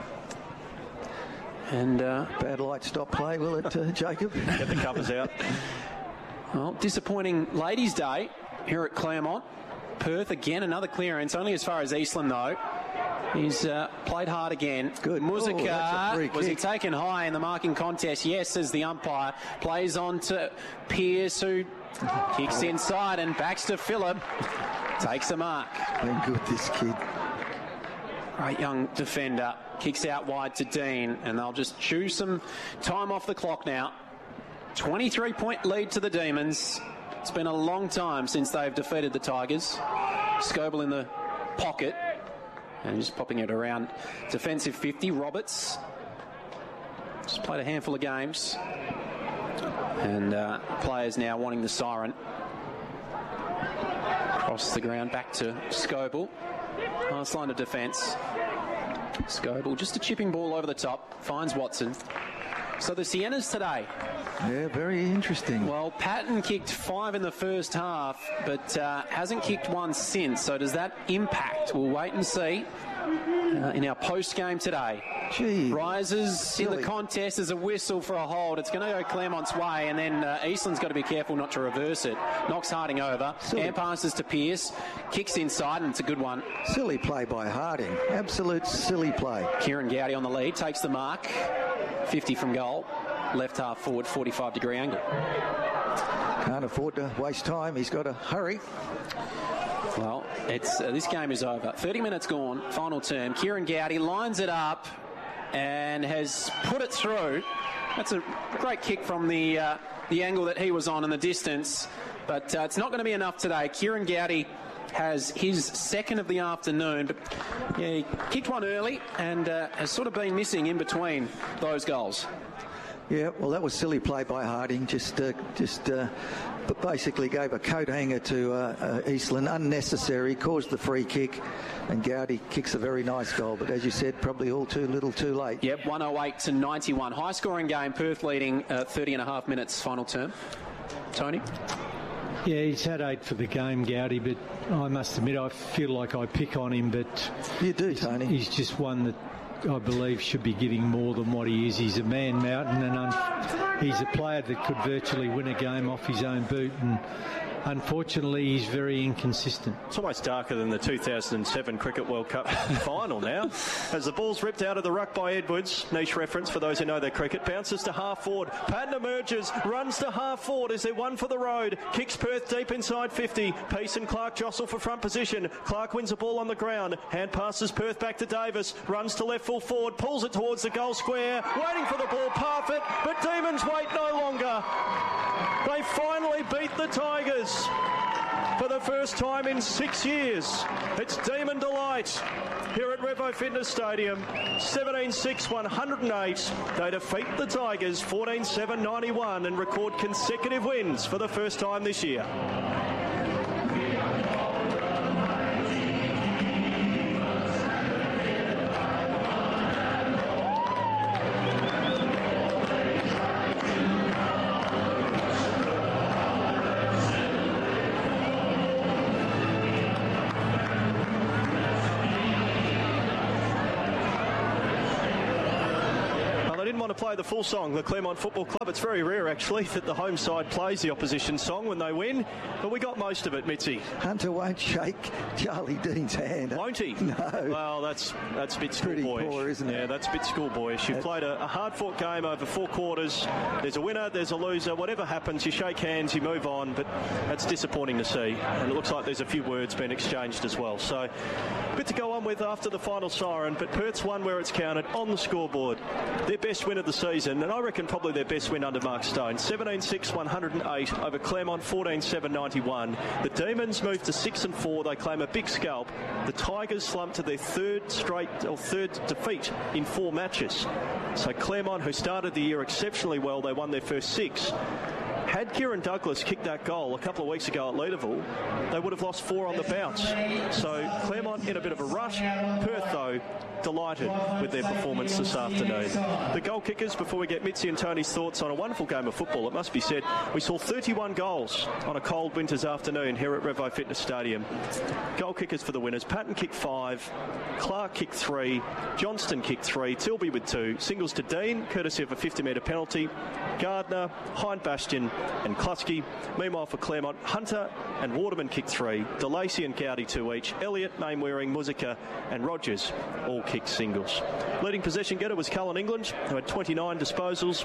And uh, bad light stop play, will it, uh, Jacob? Get the covers out. Well, disappointing ladies' day here at Claremont. Perth again, another clearance, only as far as Eastland though. He's uh, played hard again. Good. Muzika, oh, was he taken high in the marking contest? Yes, says the umpire. Plays on to Pearce, who kicks inside, and Baxter Phillip takes a mark. Been good, this kid. Great young defender. Kicks out wide to Dean, and they'll just chew some time off the clock now. twenty-three point lead to the Demons. It's been a long time since they've defeated the Tigers. Scoble in the pocket, and just popping it around. Defensive fifty, Roberts. Just played a handful of games. And uh, players now wanting the siren. Across the ground, back to Scoble. Last line of defence. Scoble, just a chipping ball over the top. Finds Watson. So the Siennas today. Yeah, very interesting. Well, Patton kicked five in the first half, but uh, hasn't kicked one since. So does that impact? We'll wait and see uh, in our post-game today. Gee, Rises silly. in the contest as a whistle for a hold. It's going to go Claremont's way, and then uh, Eastland's got to be careful not to reverse it. Knocks Harding over. Silly. Hand passes to Pearce. Kicks inside, and it's a good one. Silly play by Harding. Absolute silly play. Kieran Gowdy on the lead. Takes the mark. fifty from goal. Left half forward, forty-five degree angle. Can't afford to waste time. He's got to hurry. Well, it's uh, this game is over. thirty minutes gone. Final term. Kieran Gowdy lines it up and has put it through. That's a great kick from the uh, the angle that he was on in the distance. But uh, it's not going to be enough today. Kieran Gowdy has his second of the afternoon. But yeah, he kicked one early and uh, has sort of been missing in between those goals. Yeah, well, that was silly play by Harding. Just, uh, just, uh, but basically gave a coat hanger to uh, uh, Eastland, unnecessary. Caused the free kick, and Gowdy kicks a very nice goal. But as you said, probably all too little, too late. Yep, one oh eight to ninety-one. High scoring game. Perth leading uh, thirty and a half minutes. Final term. Tony. Yeah, he's had eight for the game, Gowdy, but I must admit I feel like I pick on him, but you do, Tony. He's just one that I believe should be getting more than what he is. He's a man mountain, and um, he's a player that could virtually win a game off his own boot, and unfortunately he's very inconsistent. It's almost darker than the two thousand seven Cricket World Cup final now. As the ball's ripped out of the ruck by Edwards, niche reference for those who know their cricket, bounces to half forward. Patton emerges, runs to half forward. Is there one for the road? Kicks Perth deep inside fifty. Peace and Clark jostle for front position. Clark wins the ball on the ground. Hand passes Perth back to Davis. Runs to left full forward. Pulls it towards the goal square. Waiting for the ball. Parfitt. But Demons wait no longer. They finally beat the Tigers for the first time in six years. It's Demon Delight here at Revo Fitness Stadium. seventeen six, one oh eight. They defeat the Tigers fourteen seven ninety-one and record consecutive wins for the first time this year. To play the full song, the Claremont Football Club. It's very rare, actually, that the home side plays the opposition song when they win, but we got most of it, Mitzi. Hunter won't shake Charlie Dean's hand. Won't he? No. Well, that's that's a bit schoolboyish. Pretty poor, isn't it? Yeah, that's a bit schoolboyish. You've played a, a hard-fought game over four quarters. There's a winner, there's a loser. Whatever happens, you shake hands, you move on, but that's disappointing to see. And it looks like there's a few words being exchanged as well. So, a bit to go on with after the final siren, but Perth's won where it's counted on the scoreboard. Their best win of the season, and I reckon probably their best win under Mark Stone. seventeen six, one oh eight over Claremont, fourteen seven ninety-one. The Demons move to six and four. They claim a big scalp. The Tigers slump to their third straight or third defeat in four matches. So Claremont, who started the year exceptionally well, they won their first six. Had Kieran Douglas kicked that goal a couple of weeks ago at Leederville, they would have lost four on the bounce. So Claremont in a bit of a rush. Perth, though, delighted with their performance this afternoon. The goal kickers, before we get Mitzi and Tony's thoughts on a wonderful game of football, it must be said, we saw thirty-one goals on a cold winter's afternoon here at Revo Fitness Stadium. Goal kickers for the winners. Patton kicked five, Clark kicked three, Johnston kicked three, Tilby with two, singles to Dean, courtesy of a fifty metre penalty, Gardner, Hind Bastion and Klusky. Meanwhile for Claremont, Hunter and Waterman kicked three, DeLacy and Gowdy two each, Elliott, Mainwaring, Muzika and Rogers all kicked singles. Leading possession getter was Cullen England, who had twenty-nine disposals,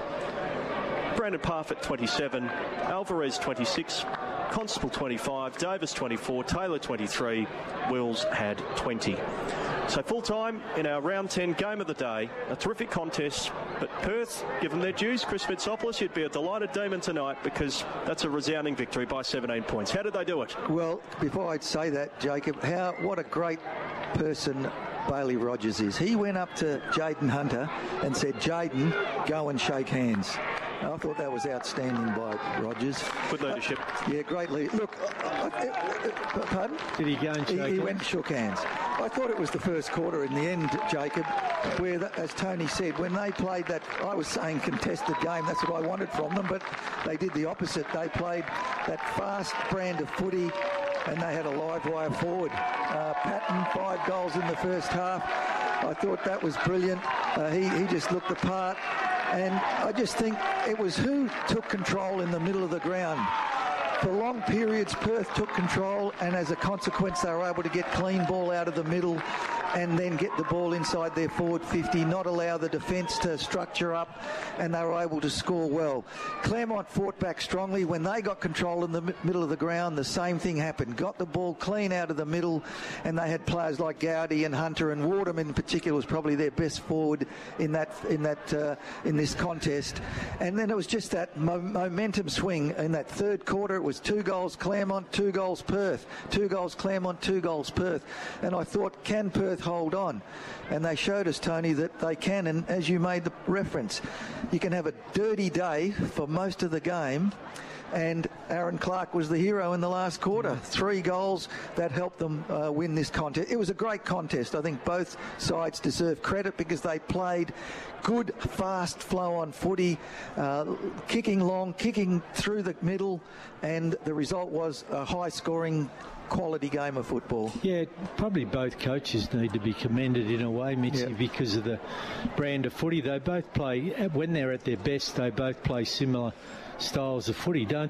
Brandon Parfitt twenty-seven, Alvarez twenty-six, Constable twenty-five, Davis twenty-four, Taylor twenty-three, Wills had twenty. So full time in our round ten game of the day. A terrific contest, but Perth, given their dues, Chris Mitsopoulos, you'd be a delighted Demon tonight because that's a resounding victory by seventeen points. How did they do it? Well, before I'd say that, Jacob, how what a great person Bailey Rogers is. He went up to Jaden Hunter and said, Jaden, go and shake hands. I thought that was outstanding by Rogers. Good leadership. Uh, yeah, great lead. Look, uh, uh, uh, pardon? Did he go and shake He, he hands? went and shook hands. I thought it was the first quarter in the end, Jacob, where, that, as Tony said, when they played that, I was saying contested game, that's what I wanted from them, but they did the opposite. They played that fast brand of footy and they had a live wire forward. Uh, Patton, five goals in the first half. I thought that was brilliant. Uh, he, he just looked the part. And I just think it was who took control in the middle of the ground. For long periods, Perth took control, and as a consequence, they were able to get clean ball out of the middle and then get the ball inside their forward fifty, not allow the defence to structure up, and they were able to score well. Claremont fought back strongly. When they got control in the m- middle of the ground, the same thing happened. Got the ball clean out of the middle, and they had players like Gowdy and Hunter, and Waterman in particular was probably their best forward in that in that uh, in this contest. And then it was just that mo- momentum swing in that third quarter. It was two goals Claremont, two goals Perth, two goals Claremont, two goals Perth. And I thought, can Perth hold on? And they showed us, Tony, that they can. And as you made the reference, you can have a dirty day for most of the game, and Aaron Clark was the hero in the last quarter. Three goals that helped them uh, win this contest. It was a great contest. I think both sides deserve credit because they played good, fast flow-on footy, uh, kicking long, kicking through the middle, and the result was a high-scoring quality game of football. Yeah, probably both coaches need to be commended in a way, Mitzi, Yeah. because of the brand of footy. They both play, when they're at their best, they both play similar styles of footy, don't they? With Yeah.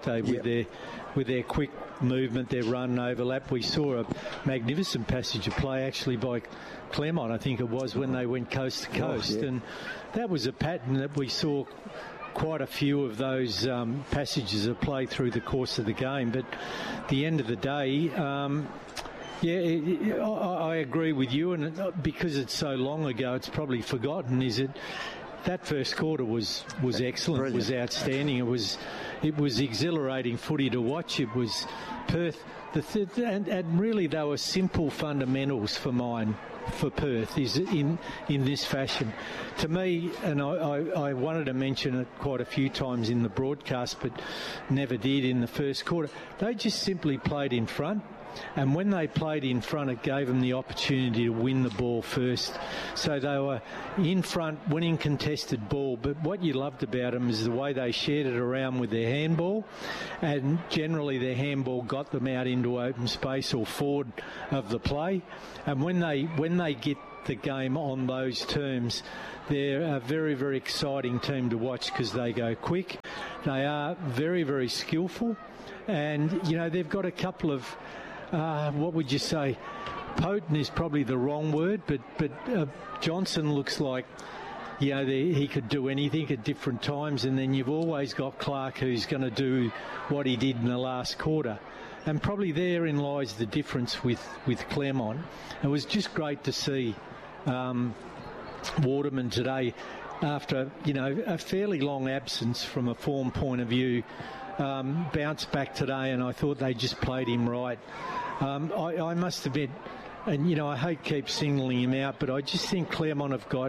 with their with their quick movement, their run overlap. We saw a magnificent passage of play actually by Claremont, I think it was, when they went coast to coast. Oh, yeah. And that was a pattern that we saw quite a few of those um, passages of play through the course of the game. But at the end of the day, um, yeah, it, it, I, I agree with you, and it, because it's so long ago, it's probably forgotten, is it? That first quarter was, was excellent, Brilliant. was outstanding. It was it was exhilarating footy to watch. It was Perth, the th- and, and really they were simple fundamentals for mine, for Perth, is in in this fashion. To me, and I, I, I wanted to mention it quite a few times in the broadcast, but never did in the first quarter, they just simply played in front. And when they played in front, it gave them the opportunity to win the ball first. So they were in front, winning contested ball. But what you loved about them is the way they shared it around with their handball. And generally their handball got them out into open space or forward of the play. And when they when they get the game on those terms, they're a very, very exciting team to watch because they go quick. They are very, very skillful. And, you know, they've got a couple of... Uh, what would you say? Potent is probably the wrong word, but but uh, Johnson looks like, you know, the, he could do anything at different times, and then you've always got Clark who's going to do what he did in the last quarter. And probably therein lies the difference with, with Claremont. It was just great to see um, Waterman today, after, you know, a fairly long absence from a form point of view, um, bounce back today, and I thought they just played him right. Um, I, I must admit, and, you know, I hate keep singling him out, but I just think Claremont have got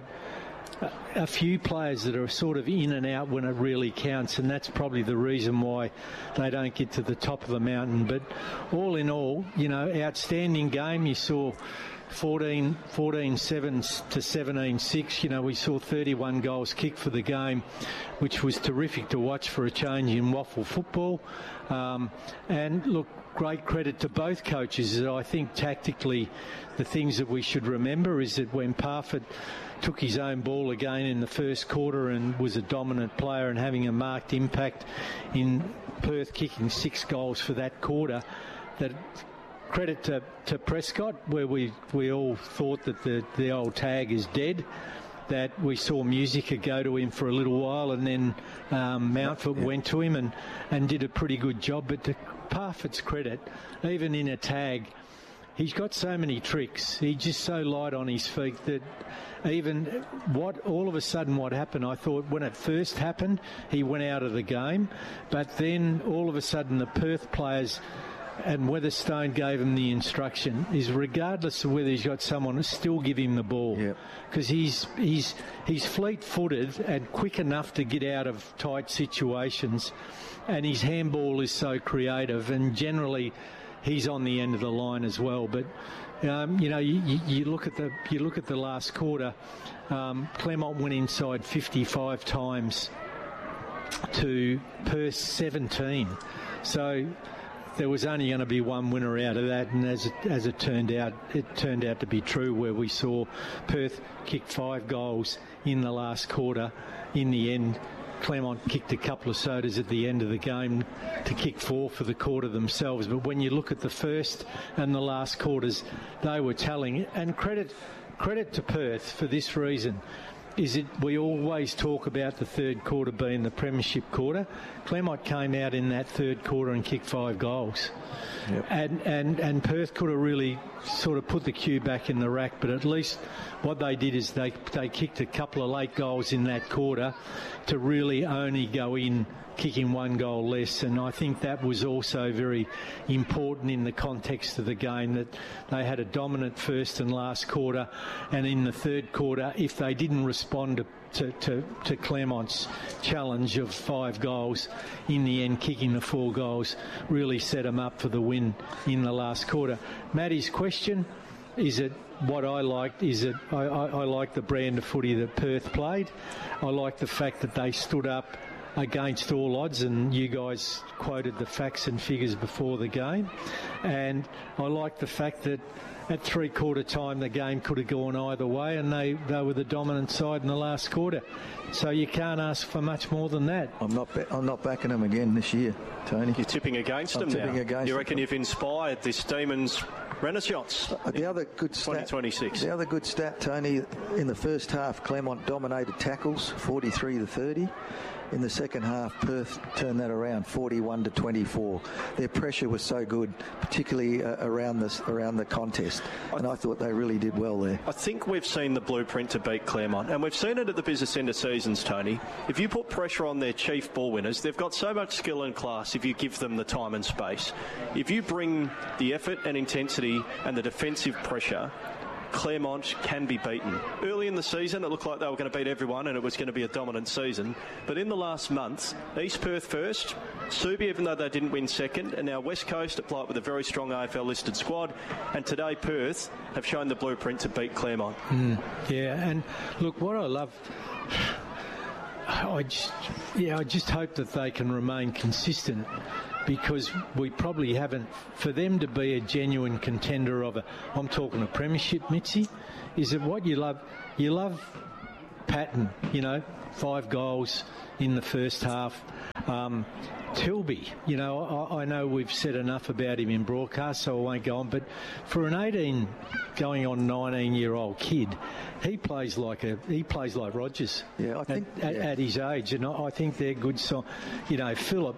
a, a few players that are sort of in and out when it really counts, and that's probably the reason why they don't get to the top of the mountain. But all in all, you know, outstanding game. You saw fourteen, fourteen seven to seventeen six. You know, we saw thirty-one goals kicked for the game, which was terrific to watch for a change in waffle football. Um, and look, great credit to both coaches. I think tactically the things that we should remember is that when Parfitt took his own ball again in the first quarter and was a dominant player and having a marked impact in Perth kicking six goals for that quarter, that credit to, to Prescott, where we, we all thought that the, the old tag is dead, that we saw Musica go to him for a little while, and then um, Mountford yeah. went to him and, and did a pretty good job. But to Parfitt's credit, even in a tag, he's got so many tricks. He's just so light on his feet that even what all of a sudden what happened, I thought when it first happened, he went out of the game. But then all of a sudden the Perth players, and Weatherstone gave him the instruction, is regardless of whether he's got someone, still give him the ball. Because yep. he's he's he's fleet-footed and quick enough to get out of tight situations, and his handball is so creative, and generally he's on the end of the line as well. But um, you know, you, you look at the you look at the last quarter. Um, Claremont went inside fifty-five times to Perth seventeen. So there was only going to be one winner out of that, and as it, as it turned out, it turned out to be true, where we saw Perth kick five goals in the last quarter. In the end, Claremont kicked a couple of sodas at the end of the game to kick four for the quarter themselves. But when you look at the first and the last quarters, they were telling. And credit credit to Perth for this reason. Is it we always talk about the third quarter being the premiership quarter. Claremont came out in that third quarter and kicked five goals. Yep. And, and and Perth could have really sort of put the cue back in the rack, but at least what they did is they, they kicked a couple of late goals in that quarter to really only go in kicking one goal less, and I think that was also very important in the context of the game, that they had a dominant first and last quarter, and in the third quarter, if they didn't respond to To, to, to Claremont's challenge of five goals, in the end kicking the four goals really set them up for the win in the last quarter. Matty's question, is it what I liked, is it I, I, I like the brand of footy that Perth played. I like the fact that they stood up against all odds, and you guys quoted the facts and figures before the game. And I like the fact that at three-quarter time the game could have gone either way, and they, they were the dominant side in the last quarter. So you can't ask for much more than that. I'm not ba- I'm not backing them again this year, Tony. You're tipping against I'm them tipping now. Against you reckon them. you've inspired this Demons renaissance? Uh, the other good stat, twenty twenty-six. The other good stat, Tony, in the first half, Claremont dominated tackles, forty-three to thirty. In the second half, Perth turned that around, forty-one to twenty-four. Their pressure was so good, particularly uh, around this around the contest, and I thought they really did well there. I think we've seen the blueprint to beat Claremont, and we've seen it at the business end of seasons, Tony. If you put pressure on their chief ball winners, they've got so much skill and class if you give them the time and space. If you bring the effort and intensity and the defensive pressure, Claremont can be beaten. Early in the season, it looked like they were going to beat everyone and it was going to be a dominant season. But in the last month, East Perth first, Subi, even though they didn't win second, and now West Coast applied with a very strong A F L-listed squad. And today, Perth have shown the blueprint to beat Claremont. Mm, yeah, and look, what I love... I just, yeah, I just hope that they can remain consistent, because we probably haven't, for them to be a genuine contender of a, I'm talking a premiership, Mitzi, is it what you love? You love pattern, you know, five goals in the first half. Um, Tilby, you know, I, I know we've said enough about him in broadcast, so I won't go on, but for an eighteen going on nineteen year old kid, he plays like a he plays like Rogers. Yeah, I think at, yeah. at, at his age, and I, I think they're good. So, you know, Phillip,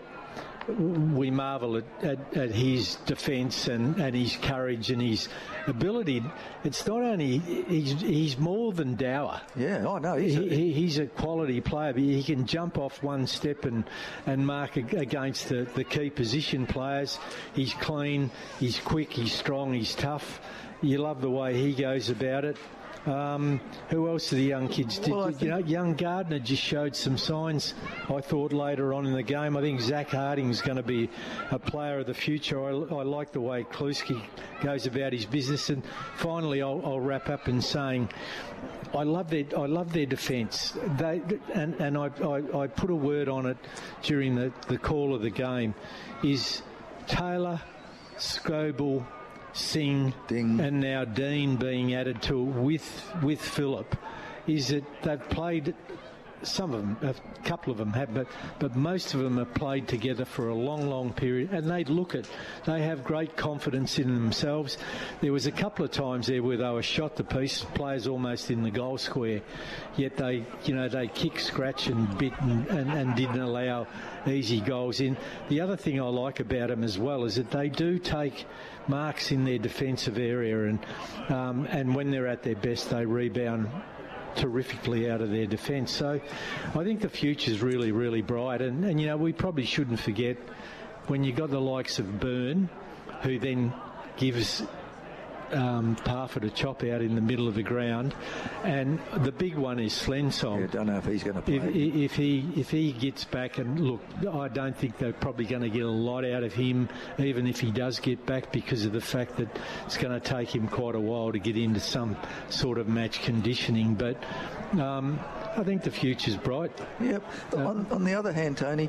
we marvel at, at, at his defence and, and his courage and his ability. It's not only he's he's more than dour. Yeah, oh no, he's, he, a, he, he's a quality player. But he can jump off one step and, and mark against the, the key position players. He's clean, he's quick, he's strong, he's tough. You love the way he goes about it. Um, who else are the young kids? Did, Well, you know, young Gardner just showed some signs, I thought, later on in the game. I think Zach Harding's going to be a player of the future. I, I like the way Kluski goes about his business. And finally, I'll, I'll wrap up in saying I love their I love their defence. They and and I, I, I put a word on it during the, the call of the game. Is Taylor, Scoble, Singh, Ding. and now Dean being added to it with with Phillip, is that they've played, some of them, a couple of them have, but, but most of them have played together for a long, long period, and they look it. They have great confidence in themselves. There was a couple of times there where they were shot to pieces, players almost in the goal square, yet they, you know, they kick, scratch and bit and, and, and didn't allow easy goals in. The other thing I like about them as well is that they do take marks in their defensive area, and um, and when they're at their best, they rebound terrifically out of their defence. So I think the future's really, really bright. And, and, you know, we probably shouldn't forget when you got the likes of Byrne, who then gives um, Parfitt a chop out in the middle of the ground, and the big one is Slensong. yeah, don't know if he's going to play. If, if he if he gets back, and look, I don't think they're probably going to get a lot out of him, even if he does get back, because of the fact that it's going to take him quite a while to get into some sort of match conditioning. But um, I think the future's bright. Yep. Uh, on, on the other hand, Tony,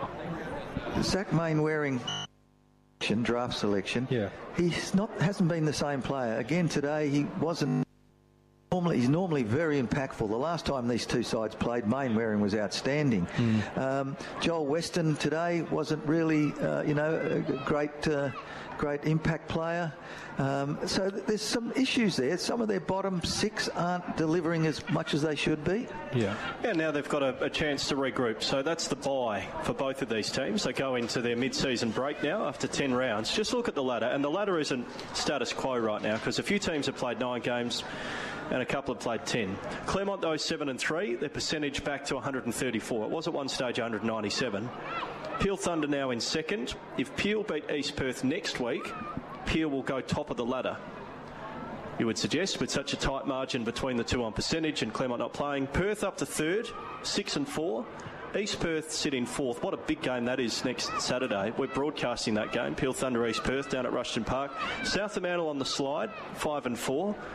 Zach Mainwaring draft selection. Yeah. He's not hasn't been the same player. Again today, he wasn't. Normally, he's normally very impactful. The last time these two sides played, Mainwaring was outstanding. Mm. Um, Joel Weston today wasn't really, uh, you know, a great, uh, great impact player. Um, so th- there's some issues there. Some of their bottom six aren't delivering as much as they should be. Yeah. Yeah, now they've got a, a chance to regroup. So that's the bye for both of these teams. They go into their mid-season break now after ten rounds. Just look at the ladder. And the ladder isn't status quo right now, because a few teams have played nine games and a couple have played ten. Claremont, though, seven and three. Their percentage back to one hundred thirty-four. It was at one stage one hundred ninety-seven. Peel Thunder now in second. If Peel beat East Perth next week, Peel will go top of the ladder. You would suggest, with such a tight margin between the two on percentage and Claremont not playing. Perth up to third, six and four. East Perth sit in fourth. What a big game that is next Saturday. We're broadcasting that game. Peel Thunder East Perth down at Rushton Park. South Fremantle on the slide, five and four.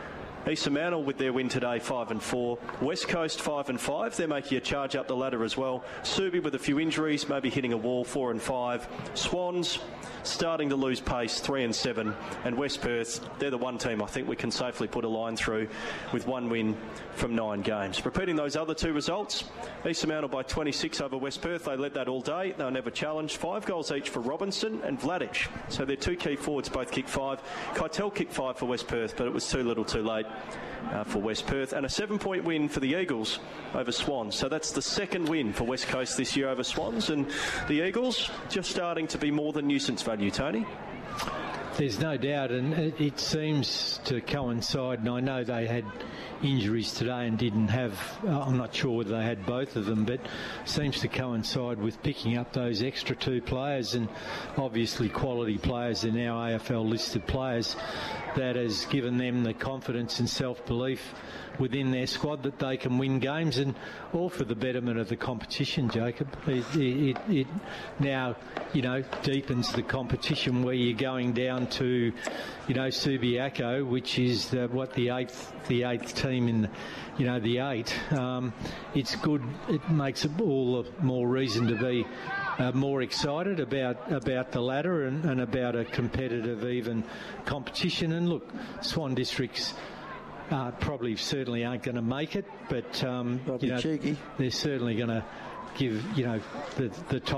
East Mantle with their win today, five and four. West Coast five and five. They're making a charge up the ladder as well. Subi with a few injuries, maybe hitting a wall, four and five. Swans starting to lose pace, three and seven. And West Perth, they're the one team I think we can safely put a line through with one win from nine games. Repeating those other two results, East Mantle by twenty-six over West Perth. They led that all day. They were never challenged. Five goals each for Robinson and Vladic. So their two key forwards both kicked five. Keitel kicked five for West Perth, but it was too little too late uh, for West Perth. And a seven-point win for the Eagles over Swans. So that's the second win for West Coast this year over Swans. And the Eagles just starting to be more than nuisance value, Tony. There's no doubt, and it, it seems to coincide, and I know they had injuries today and didn't have, uh, I'm not sure whether they had both of them, but seems to coincide with picking up those extra two players, and obviously quality players. They're now A F L listed players. That has given them the confidence and self-belief within their squad that they can win games, and all for the betterment of the competition, Jacob. It, it, it now, you know, deepens the competition where you're going down to, you know, Subiaco, which is the, what the eighth, the eighth team in, you know, the eight. Um, it's good. It makes it all the more reason to be Uh, more excited about about the ladder and, and about a competitive, even competition. And look, Swan Districts uh, probably certainly aren't going to make it, but um, you know, cheeky. They're certainly going to give, you know, the the top.